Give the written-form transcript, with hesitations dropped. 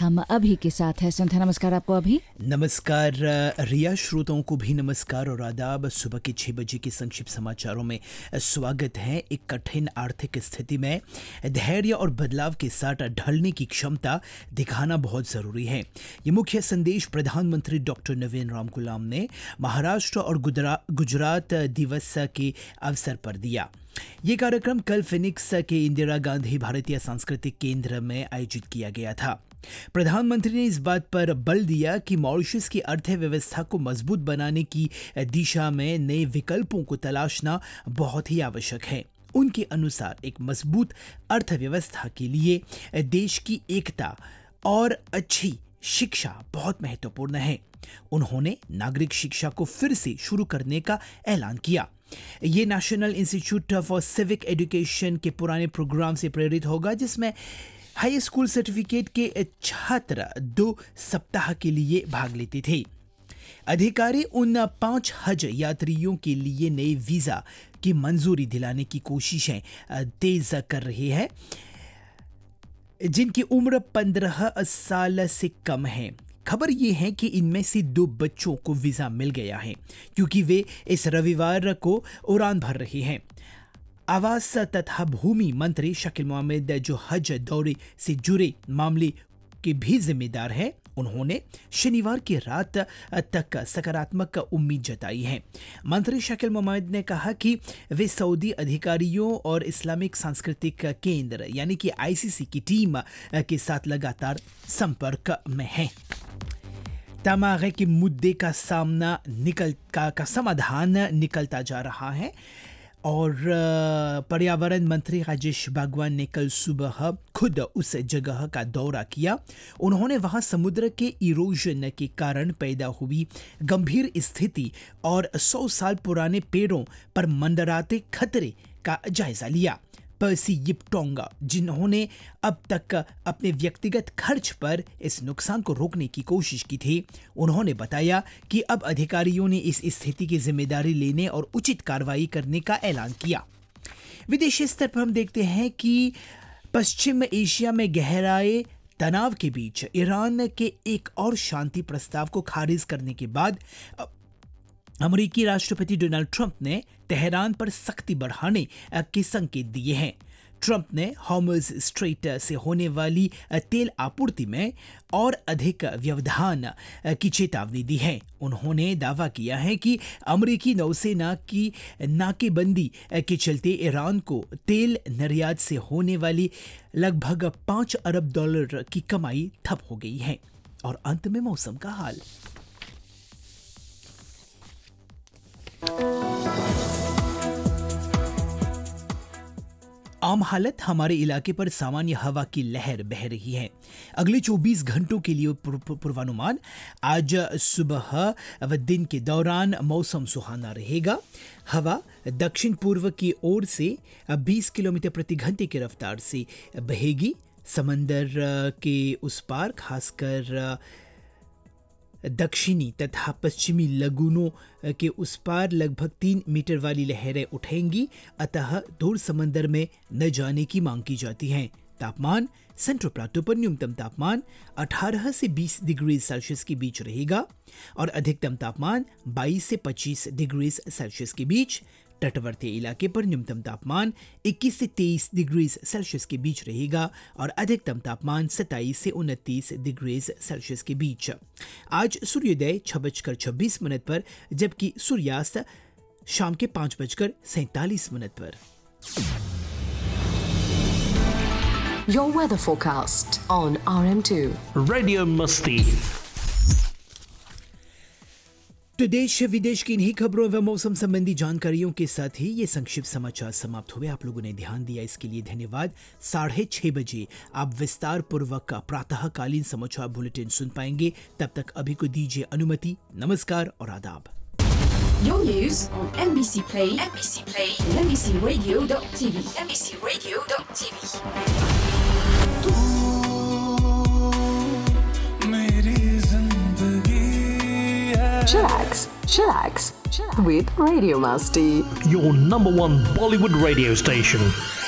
नाम अभी के साथ है। संध्या नमस्कार आपको अभी। नमस्कार रिया, श्रोताओं को भी नमस्कार और आदाब। सुबह के 6 बजे के संक्षिप्त समाचारों में स्वागत है। एक कठिन आर्थिक स्थिति में धैर्य और बदलाव के साथ ढलने की क्षमता दिखाना बहुत ज़रूरी है। ये मुख्य संदेश प्रधानमंत्री डॉक्टर नवीन राम गुलाम ने महाराष्ट्र और गुजरात दिवस के अवसर पर दिया। ये कार्यक्रम कल फिनिक्स के इंदिरा गांधी भारतीय सांस्कृतिक केंद्र में आयोजित किया गया था। प्रधानमंत्री ने इस बात पर बल दिया कि मॉरिशस की अर्थव्यवस्था को मजबूत बनाने की दिशा में नए विकल्पों को तलाशना बहुत ही आवश्यक है। उनके अनुसार एक मजबूत अर्थव्यवस्था के लिए देश की एकता और अच्छी शिक्षा बहुत महत्वपूर्ण है। उन्होंने नागरिक शिक्षा को फिर से शुरू करने का ऐलान किया। ये national institute for civic education के पुराने प्रोग्राम से प्रेरित होगा, जिसमें हाई स्कूल सर्टिफिकेट के छात्र 2 सप्ताह के लिए भाग लेते थे। अधिकारी उन 5 हज यात्रियों के लिए नए वीज़ा की मंजूरी दिलाने की कोशिशें तेज कर रही है जिनकी उम्र 15 साल से कम है। खबर ये है कि इनमें से 2 बच्चों को वीज़ा मिल गया है क्योंकि वे इस रविवार को उड़ान भर रहे हैं। आवास तथा भूमि मंत्री शकील मोहम्मद, जो हज दौरे से जुड़े मामले के भी जिम्मेदार हैं, उन्होंने शनिवार की रात तक सकारात्मक उम्मीद जताई है। मंत्री शकील मोहम्मद ने कहा कि वे सऊदी अधिकारियों और इस्लामिक सांस्कृतिक केंद्र यानी कि ICC की टीम के साथ लगातार संपर्क में हैं। तमागे के मुद्दे का समाधान निकलता जा रहा है और पर्यावरण मंत्री राजेश बागवान ने कल सुबह खुद उस जगह का दौरा किया। उन्होंने वहां समुद्र के इरोजन के कारण पैदा हुई गंभीर स्थिति और 100 साल पुराने पेड़ों पर मंडराते खतरे का जायजा लिया। पर्सी यिपटोंगा, जिन्होंने अब तक अपने व्यक्तिगत खर्च पर इस नुकसान को रोकने की कोशिश की थी, उन्होंने बताया कि अब अधिकारियों ने इस स्थिति की जिम्मेदारी लेने और उचित कार्रवाई करने का ऐलान किया। विदेशी स्तर पर हम देखते हैं कि पश्चिम एशिया में गहराए तनाव के बीच ईरान के एक और शांति प्रस्ताव को खारिज करने के बाद अमेरिकी राष्ट्रपति डोनाल्ड ट्रंप ने तेहरान पर सख्ती बढ़ाने के संकेत दिए हैं। ट्रंप ने हॉर्मुज़ स्ट्रेट से होने वाली तेल आपूर्ति में और अधिक व्यवधान की चेतावनी दी है। उन्होंने दावा किया है कि अमेरिकी नौसेना की नाकेबंदी के चलते ईरान को तेल निर्यात से होने वाली लगभग $5 अरब की कमाई ठप हो गई है। और अंत में मौसम का हाल। आम हालत, हमारे इलाके पर सामान्य हवा की लहर बह रही है। अगले 24 घंटों के लिए पूर्वानुमान। आज सुबह व दिन के दौरान मौसम सुहाना रहेगा। हवा दक्षिण पूर्व की ओर से 20 किलोमीटर प्रति घंटे की रफ्तार से बहेगी। समंदर के उस पार, खासकर दक्षिणी तथा पश्चिमी लगूनों के उस पार लगभग 3 मीटर वाली लहरें उठेंगी, अतः दूर समंदर में न जाने की मांग की जाती है। तापमान सेंट्रल प्लाटो पर न्यूनतम तापमान 18 से 20 डिग्री सेल्सियस के बीच रहेगा और अधिकतम तापमान 22 से 25 डिग्री सेल्सियस के बीच। तटवर्ती इलाके पर न्यूनतम तापमान 21 से 23 डिग्री सेल्सियस के बीच रहेगा और अधिकतम तापमान 27 से 29 डिग्री सेल्सियस के बीच। आज सूर्योदय 6:26 पर, जबकि सूर्यास्त शाम के 5:47 पर। Your weather forecast on RM2 Radio Musti। तो देश विदेश की इन्हीं खबरों व मौसम संबंधी जानकारियों के साथ ही ये संक्षिप्त समाचार समाप्त हुए। आप लोगों ने ध्यान दिया, इसके लिए धन्यवाद। 6:30 बजे आप विस्तार पूर्वक प्रातःकालीन समाचार बुलेटिन सुन पाएंगे। तब तक अभी को दीजिए अनुमति। नमस्कार और आदाब। Your news on NBC Play, and NBCRadio.tv, NBCRadio.tv। Chillax with Radio Masti. Your #1 Bollywood radio station.